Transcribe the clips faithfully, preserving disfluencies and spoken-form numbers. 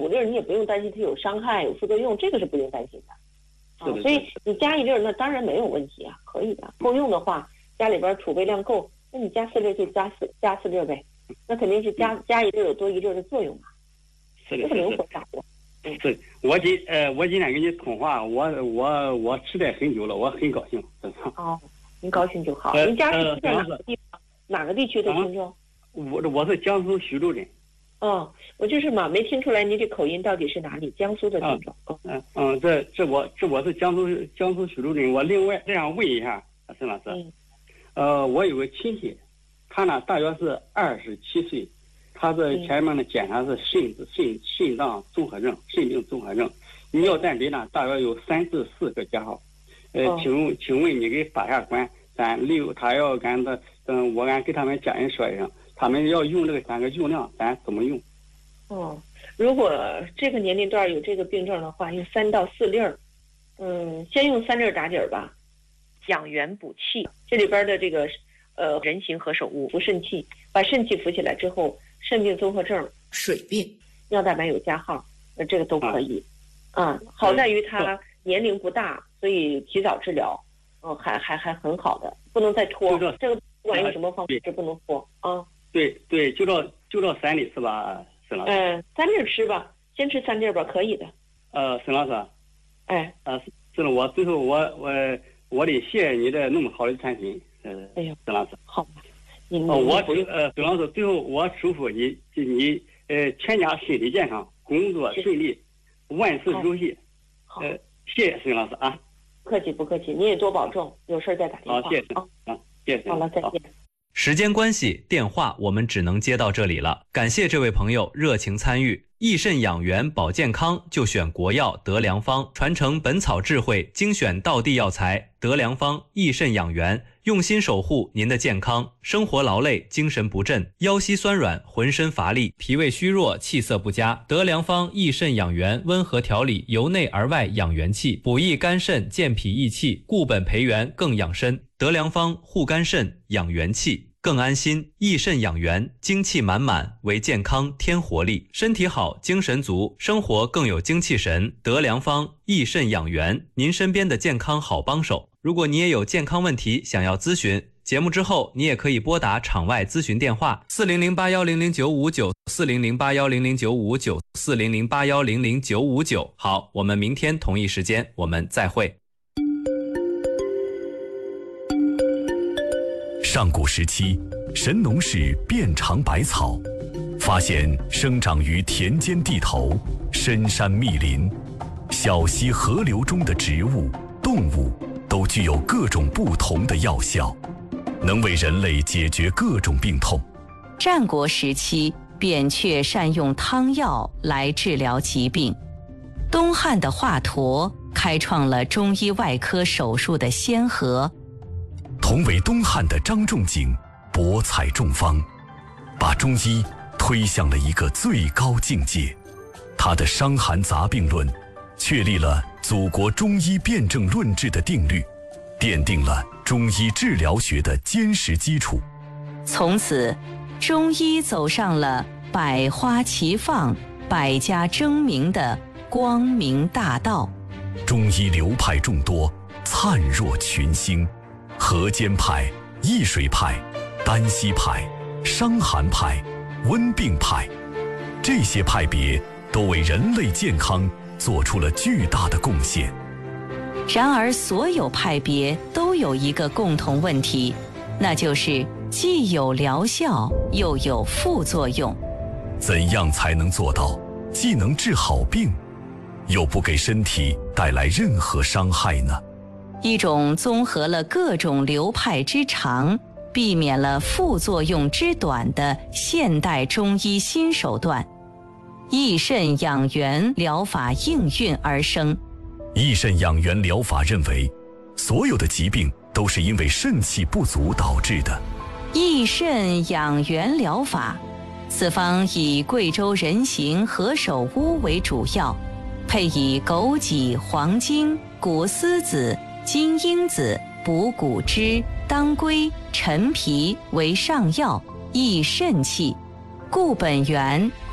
五粒，你也不用担心它有伤害、有副作用，这个是不用担心的。啊， 是的所以你加一粒那当然没有问题啊，可以的。够用的话，家里边储备量够，那你加四粒就加四加四粒呗，那肯定是加加一粒有多一粒的作用嘛。 是的， 这个灵活掌握。 是，我今呃，我今天跟你通话，我我我期待很久了，我很高兴，真的。 哦，您高兴就好。 呃您家是呃在哪个地方？哪个地区的听众？ 我我是江苏徐州人。 哦，我就是嘛，没听出来您这口音到底是哪里？江苏的听众。 嗯嗯，这这我这我是江苏江苏徐州人。我另外这样问一下，沈老师， 嗯， 呃，我有个亲戚，他呢大约是二十七岁，他这前面的检查是肾肾肾脏综合症，肾病综合症，尿蛋白呢大约有三至四个加号。呃， 哦、 请问请问你给把下关，咱六他要跟他嗯，我俺给他们家人说一声。他们要用这个三个用量，咱怎么用？ 哦，如果这个年龄段有这个病症的话，用三到四粒儿，嗯，先用三粒儿打底儿吧，养元补气。这里边的这个呃人形何首乌扶肾气，把肾气扶起来之后，肾病综合症、水病、尿蛋白有加号，那这个都可以。啊，啊好在于他年龄不大，所以提早治疗，嗯、呃，还还还很好的，不能再拖。这个不管用什么方式，不能拖啊。 对对，就照就照三粒是吧，沈老师？ 嗯、呃，三粒吃吧，先吃三粒吧，可以的。 呃，沈老师， 哎， 呃，是了，我最后我我我得谢谢你的那么好的产品，呃， 哎呦， 沈老师。 好吧，你哦，我呃，沈老师，最后我祝福你，你呃全家身体健康，工作顺利，万事如意。 好， 呃，谢谢沈老师啊。 不客气不客气，你也多保重，有事再打电话。 好，谢谢啊，啊，谢谢。 好了，再见。 时间关系，电话我们只能接到这里了。感谢这位朋友热情参与。益肾养元保健康，就选国药德良方，传承本草智慧，精选道地药材。德良方益肾养元，用心守护您的健康。生活劳累，精神不振，腰膝酸软，浑身乏力，脾胃虚弱，气色不佳。德良方益肾养元，温和调理，由内而外养元气，补益肝肾，健脾益气，固本培元，更养生。德良方护肝肾，养元气。更安心，益肾养元，精气满满，为健康添活力，身体好，精神足，生活更有精气神。德良方益肾养元，您身边的健康好帮手。如果你也有健康问题想要咨询，节目之后你也可以拨打场外咨询电话四零零八幺零零九五九四零零八幺零零九五九四零零八幺零零九五九。好，我们明天同一时间我们再会。 上古时期，神农氏遍尝百草，发现生长于田间地头、深山密林、小溪河流中的植物、动物都具有各种不同的药效，能为人类解决各种病痛。 战国时期，扁鹊善用汤药来治疗疾病。东汉的华佗开创了中医外科手术的先河。 同为东汉的张仲景博采众方，把中医推向了一个最高境界。他的《伤寒杂病论》确立了祖国中医辨证论治的定律，奠定了中医治疗学的坚实基础。 从此，中医走上了百花齐放、百家争鸣的光明大道。 中医流派众多，灿若群星。河间派、易水派、丹溪派、伤寒派、温病派，这些派别都为人类健康做出了巨大的贡献。 然而，所有派别都有一个共同问题，那就是既有疗效，又有副作用。 怎样才能做到既能治好病，又不给身体带来任何伤害呢？ 一种综合了各种流派之长，避免了副作用之短的现代中医新手段——益肾养元疗法应运而生。 益肾养元疗法认为，所有的疾病都是因为肾气不足导致的。 益肾养元疗法，此方以贵州人形何首乌为主要，配以枸杞、黄精、谷丝子、金樱子、补骨脂、当归、陈皮为上药，益肾气，固本源，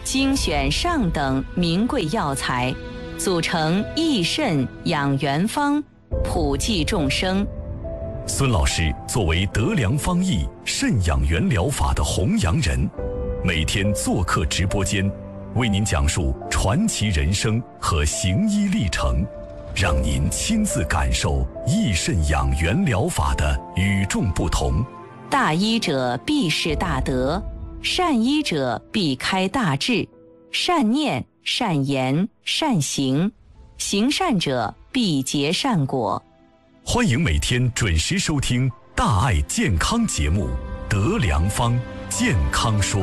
精选上等名贵药材，组成益肾养元方，普济众生。 孙老师作为德良方义肾养元疗法的弘扬人，每天做客直播间，为您讲述传奇人生和行医历程，让您亲自感受益肾养元疗法的与众不同。 大医者必是大德，善医者必开大智，善念、善言、善行，行善者必结善果。 欢迎每天准时收听大爱健康节目《德良方健康说》。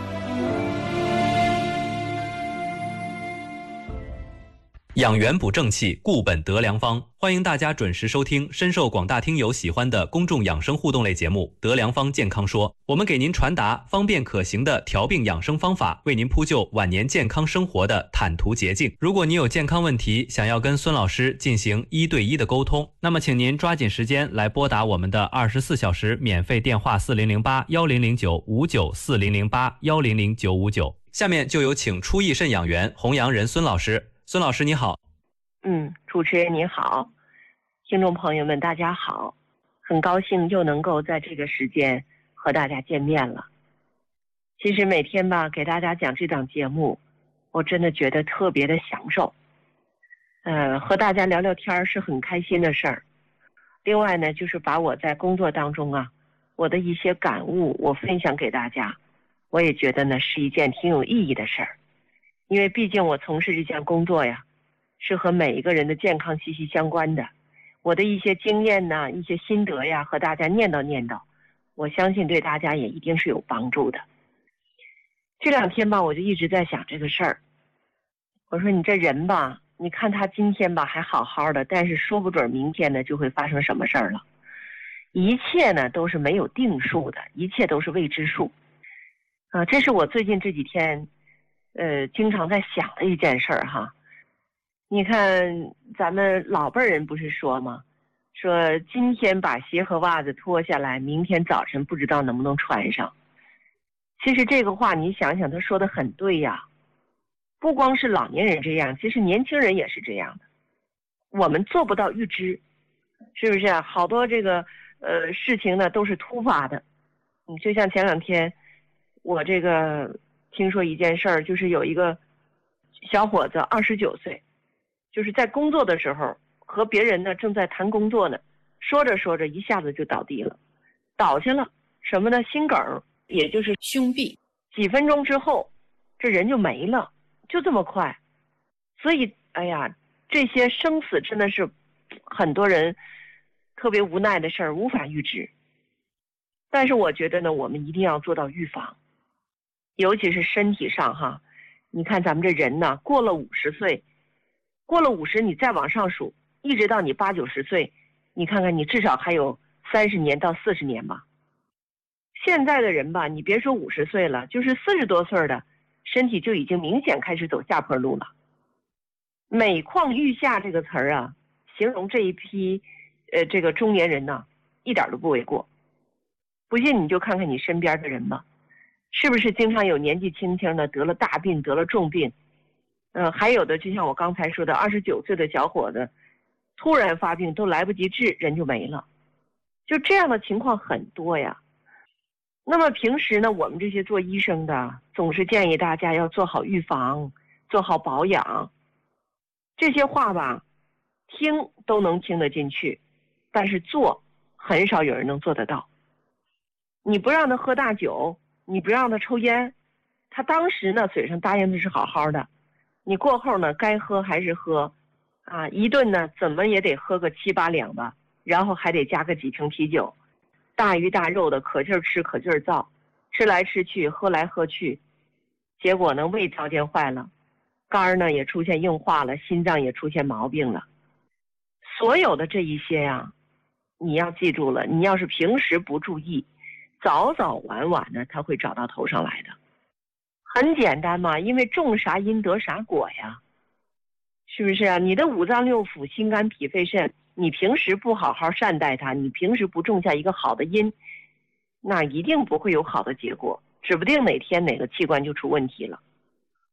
养元补正气，固本德良方。欢迎大家准时收听深受广大听友喜欢的公众养生互动类节目《德良方健康说》。我们给您传达方便可行的调病养生方法，为您铺就晚年健康生活的坦途捷径。如果您有健康问题，想要跟孙老师进行一对一的沟通，那么请您抓紧时间来拨打我们的二十四小时免费电话四零零八幺零零九五九四零零八幺零零九五九。下面就有请出益肾养元弘扬人孙老师。孙老师你好。 嗯，主持人你好，听众朋友们大家好，很高兴又能够在这个时间和大家见面了。其实每天吧给大家讲这档节目，我真的觉得特别的享受。呃，和大家聊聊天是很开心的事儿。另外呢，就是把我在工作当中啊，我的一些感悟我分享给大家，我也觉得呢是一件挺有意义的事儿。因为毕竟我从事这项工作呀，是和每一个人的健康息息相关的。我的一些经验呢，一些心得呀，和大家念叨念叨，我相信对大家也一定是有帮助的。这两天吧，我就一直在想这个事儿。我说你这人吧，你看他今天吧还好好的，但是说不准明天呢就会发生什么事儿了。一切呢都是没有定数的，一切都是未知数。啊、呃，这是我最近这几天呃，经常在想的一件事儿哈。你看咱们老辈人不是说吗，说今天把鞋和袜子脱下来，明天早晨不知道能不能穿上。其实这个话你想想，他说的很对呀。不光是老年人这样，其实年轻人也是这样的。我们做不到预知，是不是啊？好多这个呃事情呢都是突发的。你就像前两天我这个听说一件事儿，就是有一个小伙子二十九岁，就是在工作的时候和别人呢正在谈工作呢，说着说着一下子就倒地了，倒下了什么呢？心梗，也就是胸壁。几分钟之后，这人就没了，就这么快。所以，哎呀，这些生死真的是很多人特别无奈的事儿，无法预知。但是我觉得呢，我们一定要做到预防。尤其是身体上哈，你看咱们这人呢，过了五十岁，过了五十你再往上数，一直到你八九十岁，你看看你至少还有三十年到四十年吧。现在的人吧，你别说五十岁了，就是四十多岁的，身体就已经明显开始走下坡路了。每况愈下这个词儿啊，形容这一批呃这个中年人呢，一点都不为过。不信你就看看你身边的人吧。是不是经常有年纪轻轻的得了大病，得了重病？呃，还有的就像我刚才说的，二十九岁的小伙子突然发病都来不及治，人就没了。就这样的情况很多呀。那么平时呢，我们这些做医生的总是建议大家要做好预防，做好保养。这些话吧，听都能听得进去，但是做很少有人能做得到。你不让他喝大酒，你不让他抽烟，他当时呢嘴上答应的是好好的，你过后呢该喝还是喝，啊，一顿呢怎么也得喝个七八两吧，然后还得加个几瓶啤酒，大鱼大肉的可劲儿吃可劲儿造，吃来吃去喝来喝去，结果呢胃条件坏了，肝儿呢也出现硬化了，心脏也出现毛病了。所有的这一些呀，你要记住了，你要是平时不注意，早早晚晚的他会找到头上来的。很简单嘛，因为种啥因得啥果呀，是不是啊？你的五脏六腑、心肝脾肺肾，你平时不好好善待它，你平时不种下一个好的因，那一定不会有好的结果，指不定哪天哪个器官就出问题了。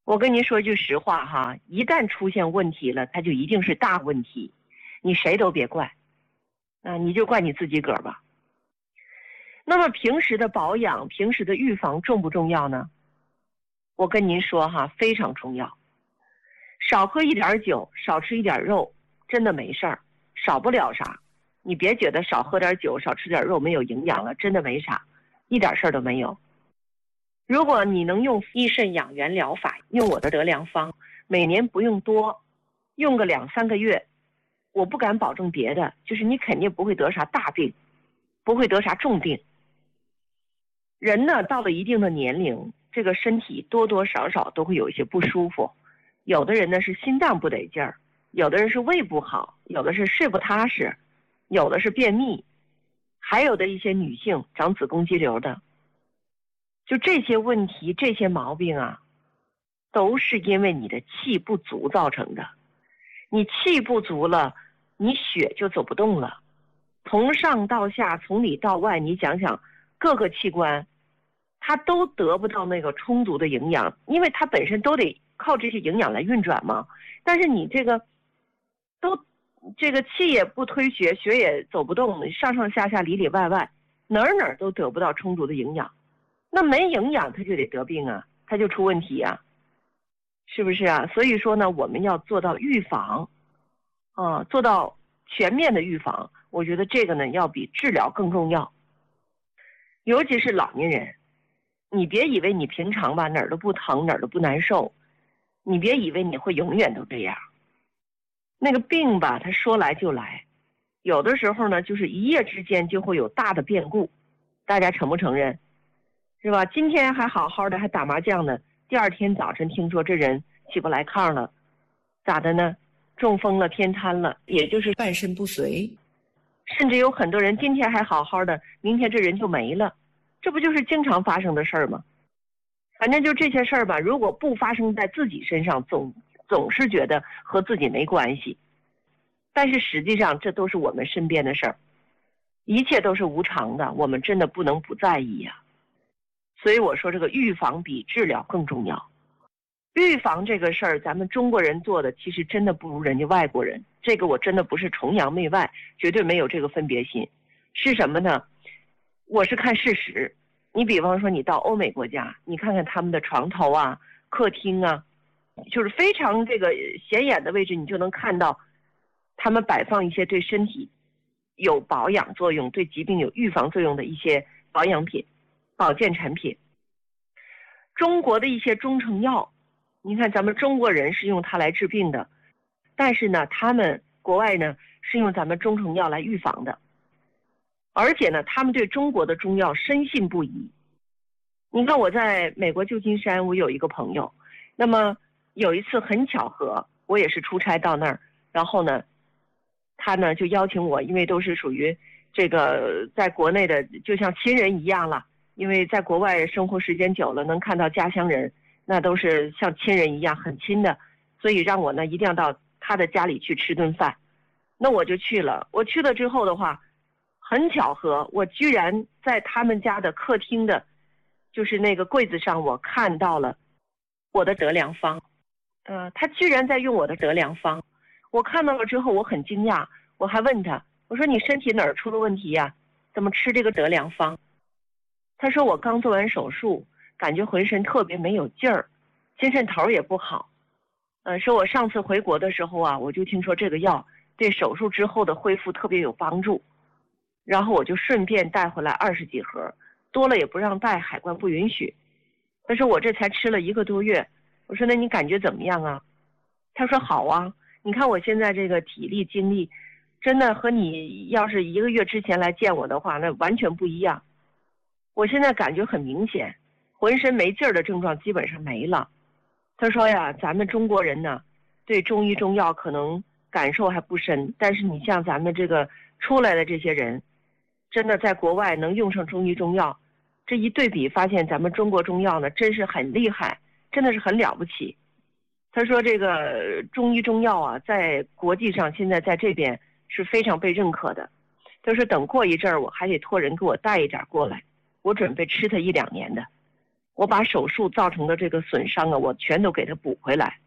我跟您说句实话哈，一旦出现问题了，它就一定是大问题，你谁都别怪，啊，你就怪你自己个儿吧。那么平时的保养，平时的预防重不重要呢？我跟您说哈，非常重要。少喝一点酒，少吃一点肉，真的没事儿，少不了啥。你别觉得少喝点酒，少吃点肉没有营养了，真的没啥，一点事儿都没有。如果你能用益肾养元疗法，用我的德良方，每年不用多，用个两三个月，我不敢保证别的，就是你肯定不会得啥大病，不会得啥重病。人呢，到了一定的年龄，这个身体多多少少都会有一些不舒服。有的人呢是心脏不得劲儿，有的人是胃不好，有的是睡不踏实，有的是便秘，还有的一些女性长子宫肌瘤的。就这些问题，这些毛病啊，都是因为你的气不足造成的。你气不足了，你血就走不动了。从上到下，从里到外，你想想各个器官它都得不到那个充足的营养，因为它本身都得靠这些营养来运转嘛。但是你这个都这个气也不推血，血也走不动，上上下下里里外外哪儿哪儿都得不到充足的营养。那没营养它就得得病啊，它就出问题啊，是不是啊？所以说呢，我们要做到预防啊，做到全面的预防，我觉得这个呢要比治疗更重要。尤其是老年人，你别以为你平常吧哪儿都不疼哪儿都不难受，你别以为你会永远都这样。那个病吧它说来就来，有的时候呢就是一夜之间就会有大的变故，大家承不承认？是吧？今天还好好的还打麻将呢，第二天早晨听说这人起不来炕了，咋的呢？中风了，偏瘫了，也就是半身不遂。甚至有很多人今天还好好的，明天这人就没了，这不就是经常发生的事儿吗？反正就这些事儿吧，如果不发生在自己身上，总总是觉得和自己没关系，但是实际上这都是我们身边的事儿，一切都是无常的，我们真的不能不在意呀。所以我说这个预防比治疗更重要。预防这个事儿，咱们中国人做的其实真的不如人家外国人，这个我真的不是崇洋媚外，绝对没有这个分别心。是什么呢？我是看事实。你比方说你到欧美国家，你看看他们的床头啊、客厅啊，就是非常这个显眼的位置，你就能看到他们摆放一些对身体有保养作用、对疾病有预防作用的一些保养品、保健产品。中国的一些中成药，你看咱们中国人是用它来治病的，但是呢他们国外呢是用咱们中成药来预防的，而且呢他们对中国的中药深信不疑。你看我在美国旧金山，我有一个朋友，那么有一次很巧合，我也是出差到那儿，然后呢他呢就邀请我，因为都是属于这个在国内的就像亲人一样了，因为在国外生活时间久了，能看到家乡人，那都是像亲人一样很亲的，所以让我呢一定要到他的家里去吃顿饭。那我就去了，我去了之后的话，很巧合，我居然在他们家的客厅的就是那个柜子上，我看到了我的德良方。呃，他居然在用我的德良方。我看到了之后我很惊讶，我还问他，我说你身体哪儿出了问题呀？怎么吃这个德良方？他说我刚做完手术，感觉浑身特别没有劲儿，精神头也不好。呃，说我上次回国的时候啊，我就听说这个药对手术之后的恢复特别有帮助，然后我就顺便带回来二十几盒，多了也不让带，海关不允许。他说我这才吃了一个多月，我说那你感觉怎么样啊？他说好啊，你看我现在这个体力精力，真的和你要是一个月之前来见我的话，那完全不一样。我现在感觉很明显，浑身没劲儿的症状基本上没了。他说呀，咱们中国人呢，对中医中药可能感受还不深，但是你像咱们这个出来的这些人，真的在国外能用上中医中药，这一对比发现咱们中国中药呢真是很厉害，真的是很了不起。他说这个中医中药啊，在国际上现在在这边是非常被认可的。他说等过一阵儿我还得托人给我带一点过来，我准备吃它一两年的。 我把手术造成的这个损伤啊，我全都给他补回来。